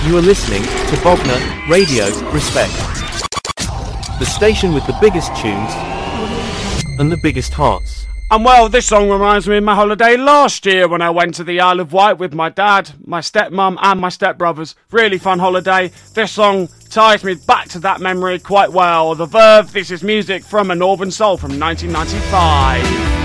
You are listening to Bognor Radio Respect, the station with the biggest tunes and the biggest hearts. And well, this song reminds me of my holiday last year when I went to the Isle of Wight with my dad, my stepmum and my stepbrothers. Really fun holiday. This song ties me back to that memory quite well. The Verve, this is music from A Northern Soul from 1995.